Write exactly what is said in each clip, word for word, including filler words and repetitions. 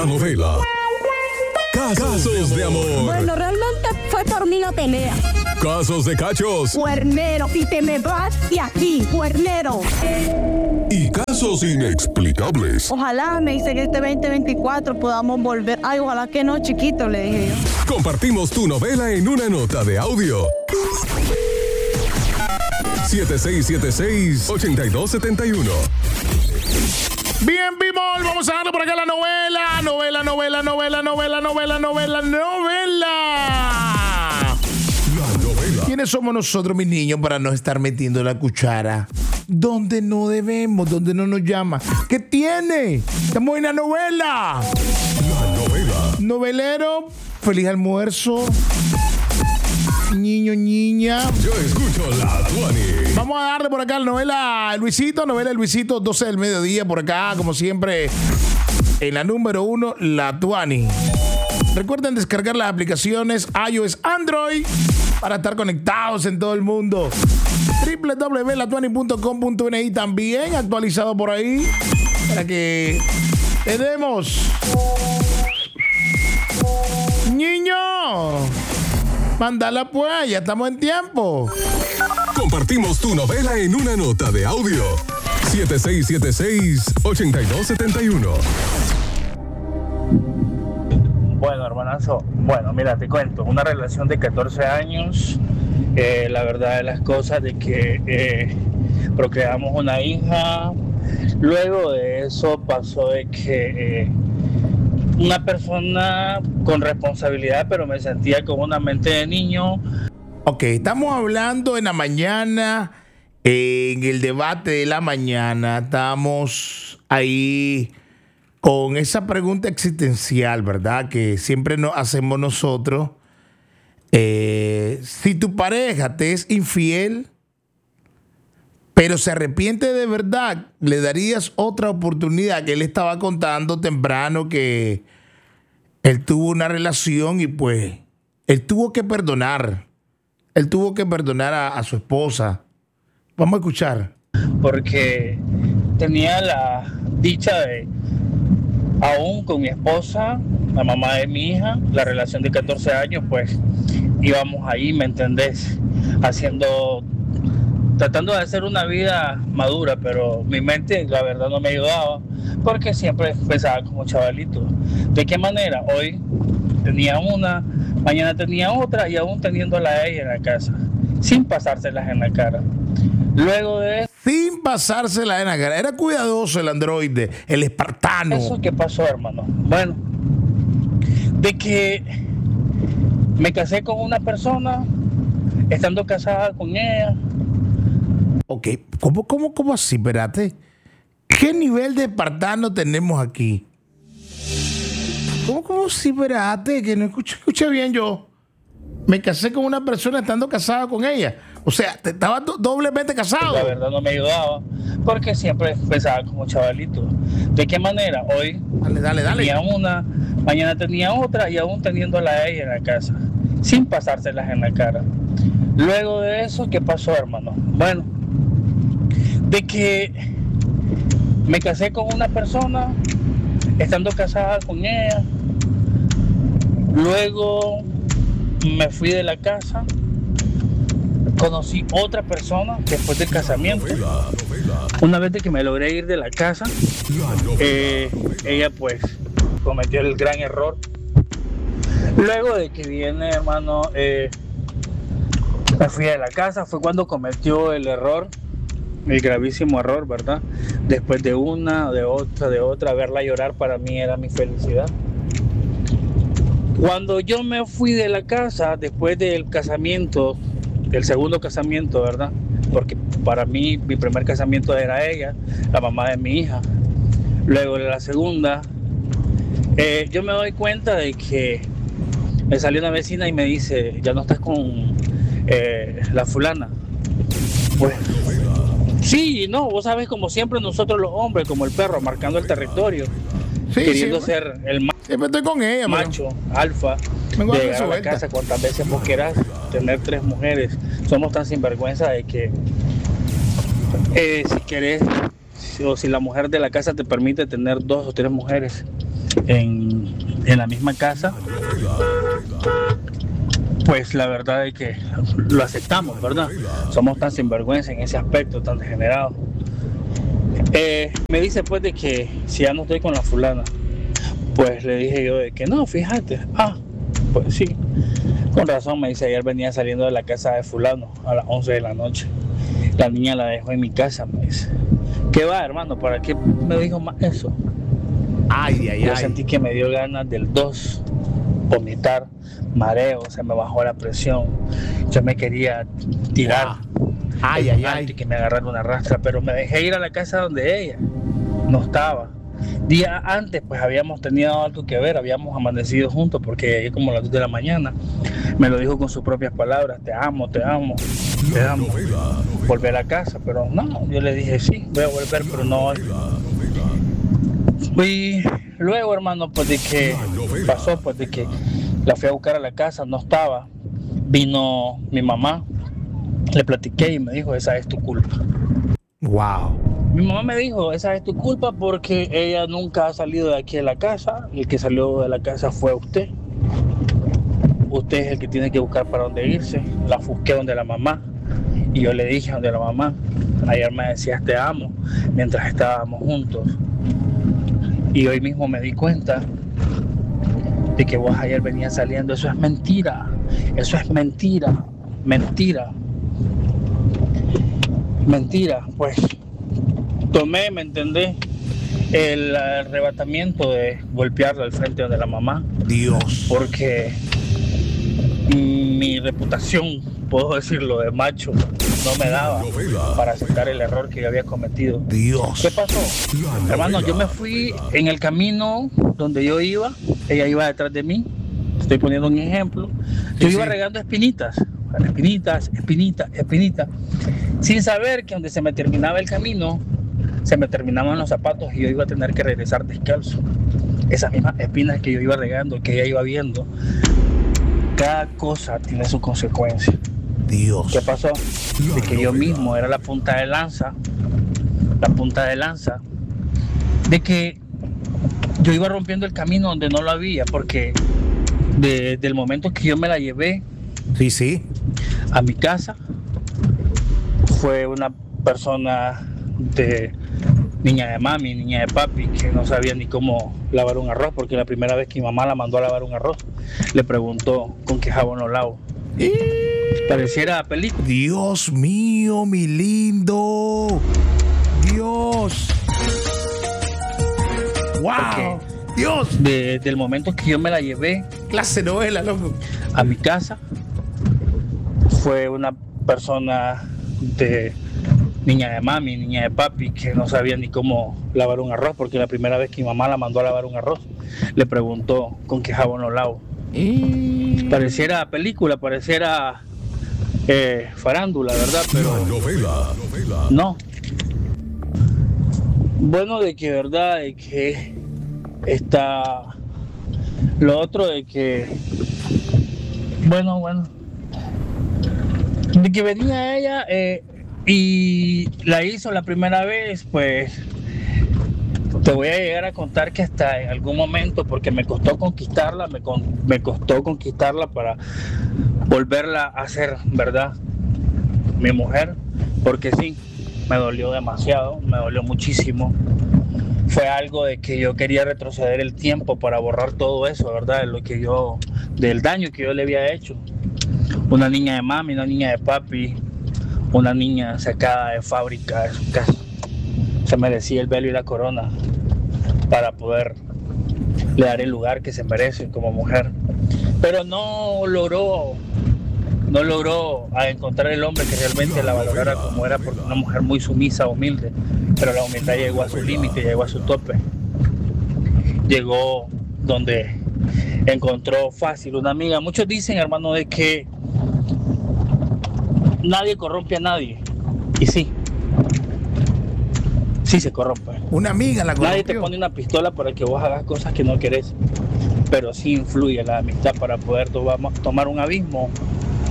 novela Casos de amor. Bueno, realmente fue por mí no tenía. Casos de cachos. Cuernero, y te me vas de aquí, cuernero. Y casos inexplicables. Ojalá, me dice que este veinte veinticuatro podamos volver. Ay, ojalá que no, chiquito, le dije yo. Compartimos tu novela en una nota de audio. siete seis siete seis, ocho dos siete uno. Bien, people, vamos a darle por acá la novela. Novela, novela, novela, novela, novela, novela, novela. La novela. ¿Quiénes somos nosotros, mis niños, para no estar metiendo la cuchara donde no debemos, donde no nos llama? ¿Qué tiene? Estamos en la novela. La novela. Novelero, feliz almuerzo. Niño, niña. Yo escucho la Tuani. Vamos a darle por acá la novela Luisito, novela Luisito, doce del mediodía, por acá, como siempre, en la número uno, la Tuani. Recuerden descargar las aplicaciones iOS, Android, para estar conectados en todo el mundo. doble u doble u doble u punto la tuani punto com punto n i también actualizado por ahí, para que le demos. Niño, mándala pues, ya estamos en tiempo. Compartimos tu novela en una nota de audio. siete seis siete seis, ocho dos siete uno. Bueno, hermanazo, bueno, mira, te cuento, una relación de catorce años, eh, la verdad de las cosas de que eh, procreamos una hija. Luego de eso pasó de que eh, una persona con responsabilidad, pero me sentía con una mente de niño. Ok, estamos hablando en la mañana, en el debate de la mañana, estamos ahí con esa pregunta existencial, ¿verdad? Que siempre nos hacemos nosotros. Eh, si tu pareja te es infiel, pero se arrepiente de verdad, ¿le darías otra oportunidad? Que él estaba contando temprano que él tuvo una relación y pues él tuvo que perdonar. Él tuvo que perdonar a, a su esposa. Vamos a escuchar. Porque tenía la dicha de, aún con mi esposa, la mamá de mi hija, la relación de catorce años, pues íbamos ahí, ¿me entendés? Haciendo, tratando de hacer una vida madura, pero mi mente, la verdad, no me ayudaba, porque siempre pensaba como chavalito. ¿De qué manera? Hoy tenía una, mañana tenía otra y aún teniéndola a ella en la casa, sin pasárselas en la cara. Luego de eso, Sin pasárselas en la cara. Era cuidadoso el androide, el espartano. ¿eso qué pasó, hermano? Bueno, de que me casé con una persona, estando casada con ella. Ok, ¿cómo, cómo, cómo así? Espérate. ¿Qué nivel de espartano tenemos aquí? ¿Cómo, cómo sí? Espérate, que no escuché, escuché bien yo. Me casé con una persona estando casada con ella. O sea, te estaba do- doblemente casado. La verdad no me ayudaba, porque siempre pensaba como chavalito. ¿De qué manera? Hoy Dale, dale, dale. tenía una, mañana tenía otra y aún teniéndola a ella en la casa, sin pasárselas en la cara. Luego de eso, ¿qué pasó, hermano? Bueno, de que me casé con una persona, estando casada con ella. Luego me fui de la casa, conocí otra persona después del casamiento. Novela, novela. Una vez de que me logré ir de la casa, La novela. eh, ella pues cometió el gran error. Luego de que viene, hermano, eh, me fui de la casa, fue cuando cometió el error, el gravísimo error, ¿verdad? Después de una, de otra, de otra, verla llorar para mí era mi felicidad. Cuando yo me fui de la casa, después del casamiento, del segundo casamiento, ¿verdad? Porque para mí, mi primer casamiento era ella, la mamá de mi hija. Luego de la segunda, eh, yo me doy cuenta de que me salió una vecina y me dice, ya no estás con eh, la fulana. Pues, sí, no, vos sabes, como siempre nosotros los hombres, como el perro, marcando el territorio, Sí, queriendo sí, ser el ma- siempre estoy con ella, pero- macho, alfa, Vengo a de darle llegar su a la vuelta. casa cuantas veces vos quieras, tener tres mujeres. Somos tan sinvergüenza de que eh, si querés si, o si la mujer de la casa te permite tener dos o tres mujeres en, en la misma casa, pues la verdad es que lo aceptamos, ¿verdad? Somos tan sinvergüenza en ese aspecto, tan degenerados. Eh, me dice pues de que si ya no estoy con la fulana, pues le dije yo de que no, fíjate, ah, pues sí, con razón, me dice, ayer venía saliendo de la casa de fulano a las once de la noche, la niña la dejó en mi casa, me dice. ¿Qué va, hermano? ¿Para qué me dijo más eso? Ay, ay, yo ay. sentí que me dio ganas del dos, vomitar, mareo, se me bajó la presión, yo me quería tirar. Wow. Ay, ay, ay. Y que me agarraron una rastra, pero me dejé ir a la casa donde ella no estaba. Día antes, pues habíamos tenido algo que ver, habíamos amanecido juntos, porque llegué como a las dos de la mañana. Me lo dijo con sus propias palabras: te amo, te amo, te amo. Volver a casa, pero no, yo le dije sí, voy a volver, pero no hoy. Y luego, hermano, pues de que pasó, pues de que la fui a buscar a la casa, no estaba. Vino mi mamá, le platiqué y me dijo: esa es tu culpa. Wow. Mi mamá me dijo: esa es tu culpa porque ella nunca ha salido de aquí de la casa. El que salió de la casa fue usted. Usted es el que tiene que buscar para dónde irse. La busqué donde la mamá. Y yo le dije donde la mamá. Ayer me decías te amo mientras estábamos juntos. Y hoy mismo me di cuenta de que vos ayer venías saliendo. Eso es mentira. Eso es mentira. Mentira. Mentira. Pues tomé, ¿me entendés? El arrebatamiento de golpearla al frente de la mamá. Dios. Porque mi reputación, puedo decirlo, de macho, no me daba para aceptar el error que yo había cometido. Dios. ¿Qué pasó? Hermano, yo me fui en el camino donde yo iba, ella iba detrás de mí, estoy poniendo un ejemplo, yo Sí, iba sí. regando espinitas, espinitas, espinitas, espinitas, sin saber que donde se me terminaba el camino, se me terminaban los zapatos y yo iba a tener que regresar descalzo. Esas mismas espinas que yo iba regando, que ella iba viendo, cada cosa tiene su consecuencia. Dios. ¿Qué pasó? De que yo mismo era la punta de lanza, la punta de lanza, de que yo iba rompiendo el camino donde no lo había, porque desde el momento que yo me la llevé Sí, sí. a mi casa, fue una persona de niña de mami, niña de papi, que no sabía ni cómo lavar un arroz, porque la primera vez que mi mamá la mandó a lavar un arroz, le preguntó con qué jabón lo lavo. Pareciera película. Dios mío, mi lindo. Dios. Wow. Porque Dios. desde el momento que yo me la llevé Clase novela, loco. a mi casa, fue una persona de niña de mami, niña de papi, que no sabía ni cómo lavar un arroz, porque la primera vez que mi mamá la mandó a lavar un arroz, le preguntó con qué jabón lo lavo. Pareciera película, pareciera eh, farándula, ¿verdad? Pero novela. no. Bueno, de que verdad, de que está lo otro, de que bueno, bueno, de que venía ella eh, y la hizo la primera vez, pues te voy a llegar a contar que hasta en algún momento, porque me costó conquistarla, me, con, me costó conquistarla para volverla a hacer, ¿verdad? Mi mujer, porque sí, me dolió demasiado, me dolió muchísimo. Fue algo de que yo quería retroceder el tiempo para borrar todo eso, ¿verdad? De lo que yo, del daño que yo le había hecho. Una niña de mami, una niña de papi, una niña sacada de fábrica de su casa. Se merecía el velo y la corona para poder le dar el lugar que se merece como mujer. Pero no logró, no logró a encontrar el hombre que realmente la valorara como era, porque una mujer muy sumisa, humilde. Pero la humildad llegó a su límite, llegó a su tope. Llegó donde encontró fácil una amiga. Muchos dicen, hermano, de que nadie corrompe a nadie. Y sí, sí se corrompe. Una amiga la Nadie te corrompió. pone una pistola para que vos hagas cosas que no querés, pero sí influye la amistad para poder to- tomar un abismo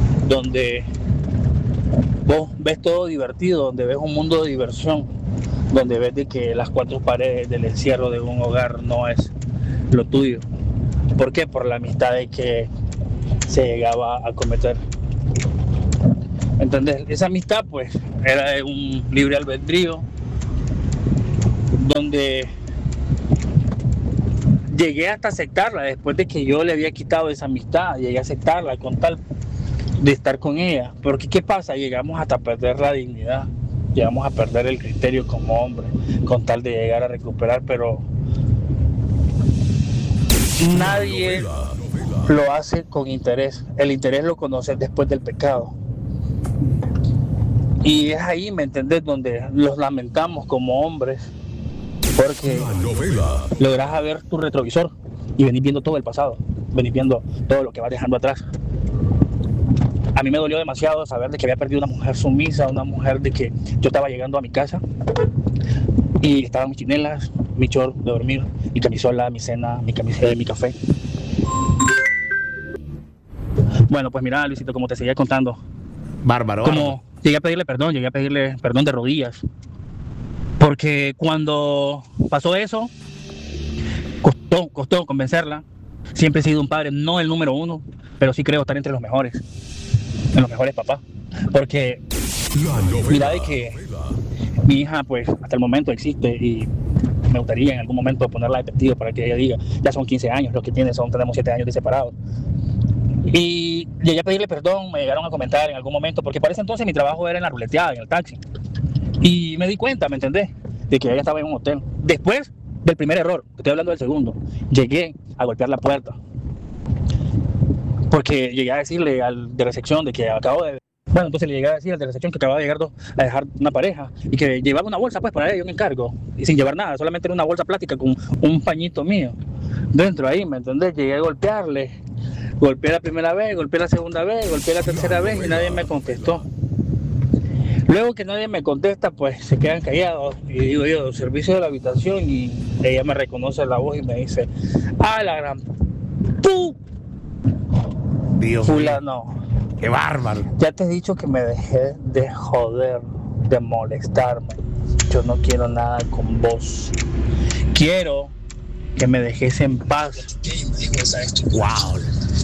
donde vos ves todo divertido, donde ves un mundo de diversión, donde ves de que las cuatro paredes del encierro de un hogar no es lo tuyo. ¿Por qué? Por la amistad de que se llegaba a cometer. ¿Entendés? Esa amistad pues era de un libre albedrío, donde llegué hasta aceptarla después de que yo le había quitado esa amistad, llegué a aceptarla con tal de estar con ella. Porque ¿qué pasa? Llegamos hasta perder la dignidad, llegamos a perder el criterio como hombre, con tal de llegar a recuperar, pero nadie lo hace con interés. El interés lo conoces después del pecado. Y es ahí, ¿me entendés?, donde los lamentamos como hombres, porque lográs a ver tu retrovisor y venís viendo todo el pasado, venís viendo todo lo que vas dejando atrás. A mí me dolió demasiado saber de que había perdido una mujer sumisa, una mujer de que yo estaba llegando a mi casa y estaban mis chinelas, mi short de dormir, mi camisola, mi cena, mi camiseta, mi café. Bueno, pues mira, Luisito, como te seguía contando, Bárbaro. como bárbaro. llegué a pedirle perdón, llegué a pedirle perdón de rodillas, porque cuando pasó eso, costó, costó convencerla. Siempre he sido un padre, no el número uno, pero sí creo estar entre los mejores, en los mejores papás, porque mira de que mi hija pues hasta el momento existe y me gustaría en algún momento ponerla de testigo para que ella diga, ya son quince años, los que tiene son, tenemos siete años de separados. Y llegué a pedirle perdón, me llegaron a comentar en algún momento, porque para ese entonces mi trabajo era en la ruleteada, en el taxi. Y me di cuenta, ¿me entendés?, de que ella estaba en un hotel. Después del primer error, estoy hablando del segundo, llegué a golpear la puerta. Porque llegué a decirle al de recepción de que acabo de... Bueno, entonces le llegué a decir al de recepción que acababa de llegar a dejar una pareja y que llevaba una bolsa pues para ella, un encargo, y sin llevar nada, solamente era una bolsa plástica con un pañito mío dentro ahí, ¿me entendés? Llegué a golpearle. Golpeé la primera vez, golpeé la segunda vez, golpeé la tercera vez y nadie me contestó. Luego que nadie me contesta, pues se quedan callados. Y digo yo, servicio de la habitación, y ella me reconoce la voz y me dice, ¡ah, la gran pu! Dios fulano! mío. ¡Qué bárbaro! Ya te he dicho que me dejé de joder, de molestarme. Yo no quiero nada con vos. Quiero que me dejes en paz. Wow.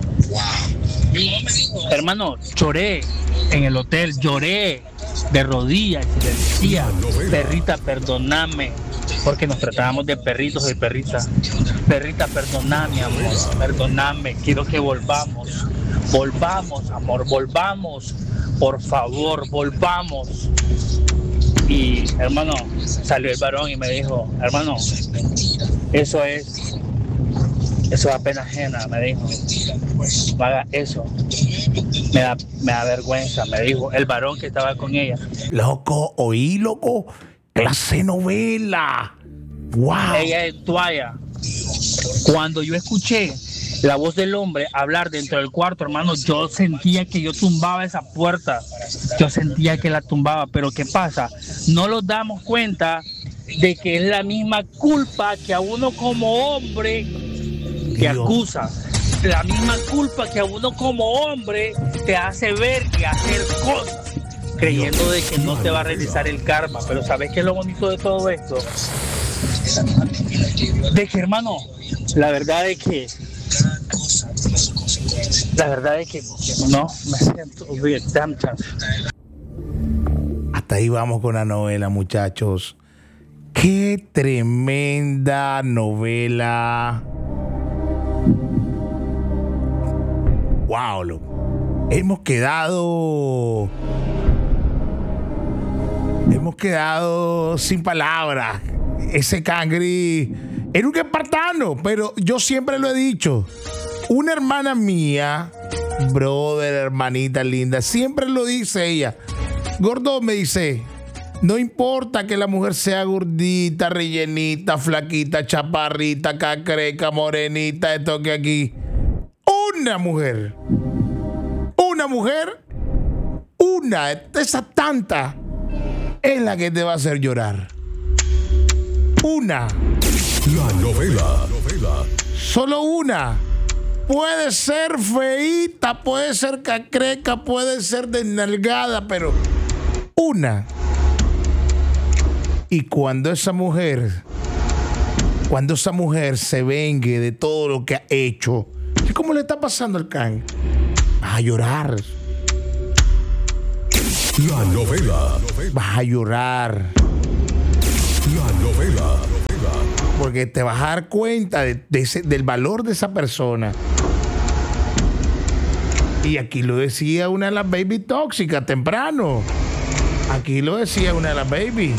Hermano, lloré en el hotel, lloré de rodillas y le decía, perrita, perdóname, porque nos tratábamos de perritos y perrita. Perrita, perdóname, amor, perdóname, quiero que volvamos, volvamos, amor, volvamos, por favor, volvamos. Y hermano, salió el varón y me dijo, hermano, eso es, eso es pena ajena, me dijo, no haga eso, me da, me da vergüenza, me dijo el varón que estaba con ella. Loco, oí, loco, clase novela. Wow. Ella es toalla. Cuando yo escuché la voz del hombre hablar dentro del cuarto, hermano, yo sentía que yo tumbaba esa puerta, yo sentía que la tumbaba, pero ¿qué pasa? No nos damos cuenta de que es la misma culpa que a uno como hombre te acusa, la misma culpa que a uno como hombre te hace ver y hacer cosas, creyendo de que no te va a realizar el karma. Pero ¿sabes qué es lo bonito de todo esto? De que, hermano, la verdad es que la verdad es que no me siento bien, damn chance. Hasta ahí vamos con la novela, muchachos. Qué tremenda novela. Wow, loco. Hemos quedado Hemos quedado sin palabras. Ese cangri era un espartano, pero yo siempre lo he dicho. Una hermana mía, brother, hermanita linda, siempre lo dice ella. Gordo, me dice, no importa que la mujer sea gordita, rellenita, flaquita, chaparrita, cacreca, morenita, esto que aquí. Una mujer, una mujer, una de esas tantas es la que te va a hacer llorar. Una. La novela. Solo una. Puede ser feíta, puede ser cacreca, puede ser desnalgada, pero una. Y cuando esa mujer, cuando esa mujer se vengue de todo lo que ha hecho, ¿cómo le está pasando al can? Vas a llorar. La novela. Vas a llorar. La novela. Porque te vas a dar cuenta de, de ese, del valor de esa persona. Y aquí lo decía una de las baby tóxicas temprano. Aquí lo decía una de las baby.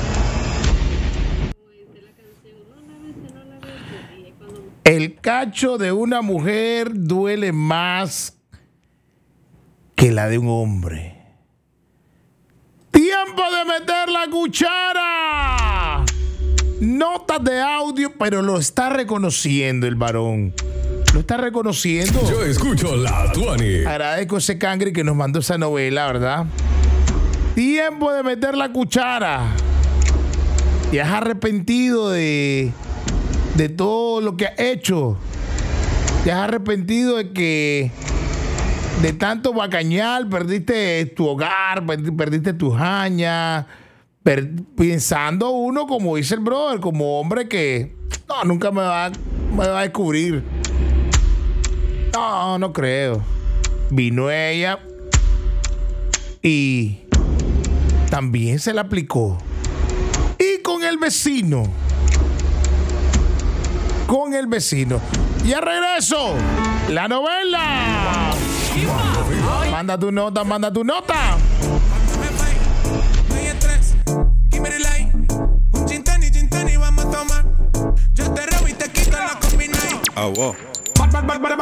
El cacho de una mujer duele más que la de un hombre. ¡Tiempo de meter la cuchara! Notas de audio, pero lo está reconociendo el varón. Lo está reconociendo. Yo escucho la Tuani. Agradezco a ese cangre que nos mandó esa novela, ¿verdad? Tiempo de meter la cuchara. ¿Te has arrepentido de, de todo lo que has hecho? ¿Te has arrepentido de que de tanto bacañal perdiste tu hogar, perdiste tus hañas? Per, pensando uno, como dice el brother, como hombre que no, nunca me va, me va a descubrir. No, no creo. Vino ella y también se la aplicó. Y con el vecino. Con el vecino. Y a regreso, la novela. Manda tu nota, manda tu nota. Un gin tonic, gin tonic, vamos a tomar. Yo te robo y te quito la combina. Oh, wow.